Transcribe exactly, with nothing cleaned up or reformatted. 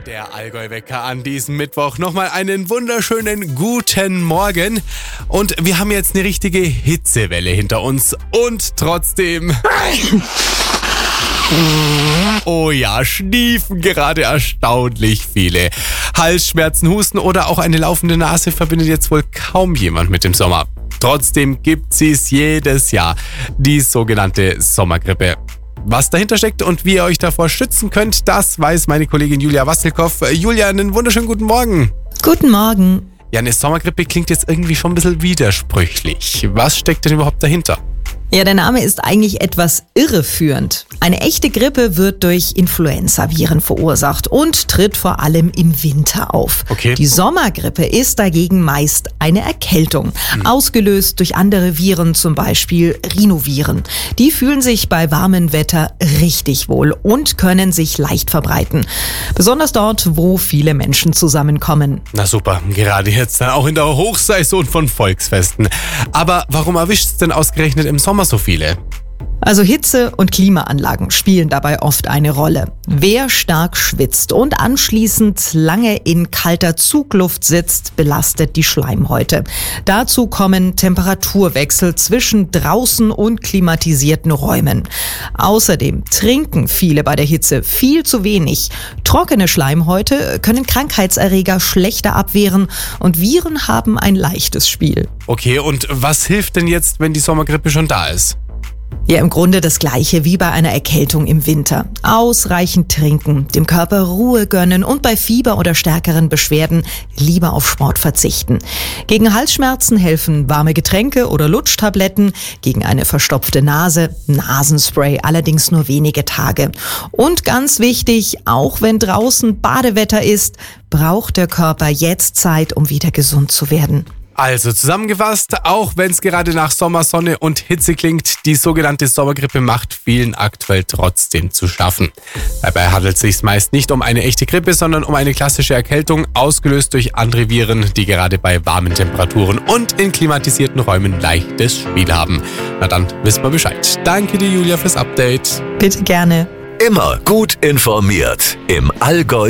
Der Allgäu-Wecker an diesem Mittwoch. Nochmal einen wunderschönen guten Morgen. Und wir haben jetzt eine richtige Hitzewelle hinter uns. Und trotzdem... Oh ja, schniefen gerade erstaunlich viele. Halsschmerzen, Husten oder auch eine laufende Nase verbindet jetzt wohl kaum jemand mit dem Sommer. Trotzdem gibt es jedes Jahr die sogenannte Sommergrippe. Was dahinter steckt und wie ihr euch davor schützen könnt, das weiß meine Kollegin Julia Wassilkow. Julia, einen wunderschönen guten Morgen. Guten Morgen. Ja, eine Sommergrippe klingt jetzt irgendwie schon ein bisschen widersprüchlich. Was steckt denn überhaupt dahinter? Ja, der Name ist eigentlich etwas irreführend. Eine echte Grippe wird durch Influenzaviren verursacht und tritt vor allem im Winter auf. Okay. Die Sommergrippe ist dagegen meist eine Erkältung, hm. ausgelöst durch andere Viren, zum Beispiel Rhinoviren. Die fühlen sich bei warmem Wetter richtig wohl und können sich leicht verbreiten. Besonders dort, wo viele Menschen zusammenkommen. Na super, gerade jetzt dann auch in der Hochsaison von Volksfesten. Aber warum erwischt es denn ausgerechnet im Sommer so viele? Also Hitze und Klimaanlagen spielen dabei oft eine Rolle. Wer stark schwitzt und anschließend lange in kalter Zugluft sitzt, belastet die Schleimhäute. Dazu kommen Temperaturwechsel zwischen draußen und klimatisierten Räumen. Außerdem trinken viele bei der Hitze viel zu wenig. Trockene Schleimhäute können Krankheitserreger schlechter abwehren und Viren haben ein leichtes Spiel. Okay, und was hilft denn jetzt, wenn die Sommergrippe schon da ist? Ja, im Grunde das Gleiche wie bei einer Erkältung im Winter. Ausreichend trinken, dem Körper Ruhe gönnen und bei Fieber oder stärkeren Beschwerden lieber auf Sport verzichten. Gegen Halsschmerzen helfen warme Getränke oder Lutschtabletten, gegen eine verstopfte Nase Nasenspray, allerdings nur wenige Tage. Und ganz wichtig, auch wenn draußen Badewetter ist, braucht der Körper jetzt Zeit, um wieder gesund zu werden. Also zusammengefasst, auch wenn es gerade nach Sommersonne und Hitze klingt, die sogenannte Sommergrippe macht vielen aktuell trotzdem zu schaffen. Dabei handelt es sich meist nicht um eine echte Grippe, sondern um eine klassische Erkältung, ausgelöst durch andere Viren, die gerade bei warmen Temperaturen und in klimatisierten Räumen leichtes Spiel haben. Na dann wissen wir Bescheid. Danke dir, Julia, fürs Update. Bitte gerne. Immer gut informiert im Allgäu